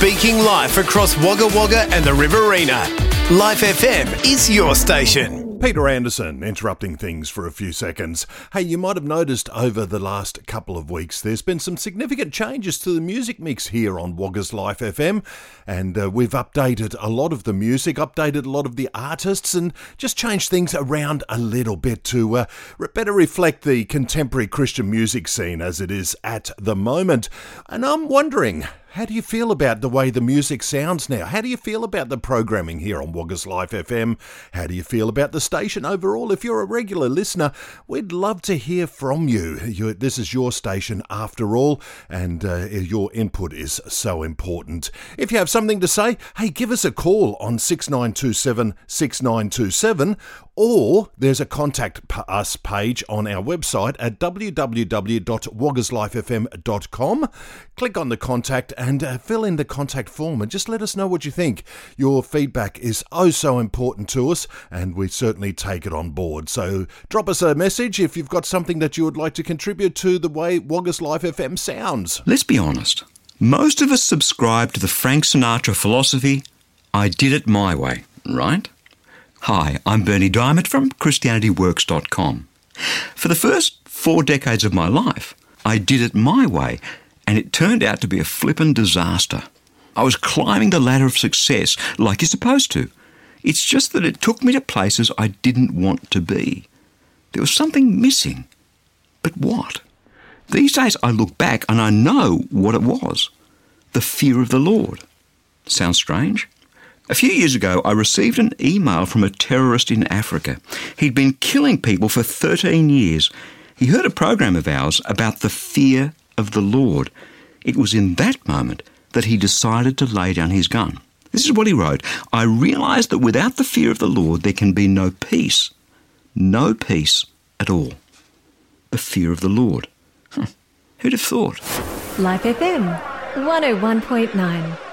Speaking life across Wagga Wagga and the Riverina. Life FM is your station. Peter Anderson, interrupting things for a few seconds. Hey, you might have noticed over the last couple of weeks there's been some significant changes to the music mix here on Wagga's Life FM, and we've updated a lot of the music, updated a lot of the artists, and just changed things around a little bit to better reflect the contemporary Christian music scene as it is at the moment. And I'm wondering, how do you feel about the way the music sounds now? How do you feel about the programming here on Wagga's Life FM? How do you feel about the station overall? If you're a regular listener, we'd love to hear from you. This is your station after all, and your input is so important. If you have something to say, hey, give us a call on 6927 6927, or there's a contact us page on our website at www.waggaslifefm.com. Click on the contact and fill in the contact form and just let us know what you think. Your feedback is oh so important to us, and we certainly take it on board. So drop us a message if you've got something that you would like to contribute to the way Wagga's Life FM sounds. Let's be honest. Most of us subscribe to the Frank Sinatra philosophy, I did it my way, right? Hi, I'm Bernie Diamond from ChristianityWorks.com. For the first 4 decades of my life, I did it my way, and it turned out to be a flippin' disaster. I was climbing the ladder of success like you're supposed to. It's just that it took me to places I didn't want to be. There was something missing. But what? These days I look back and I know what it was. The fear of the Lord. Sounds strange? A few years ago, I received an email from a terrorist in Africa. He'd been killing people for 13 years. He heard a program of ours about the fear of the Lord. It was in that moment that he decided to lay down his gun. This is what he wrote. I realised that without the fear of the Lord, there can be no peace. No peace at all. The fear of the Lord. Who'd have thought? Life FM 101.9.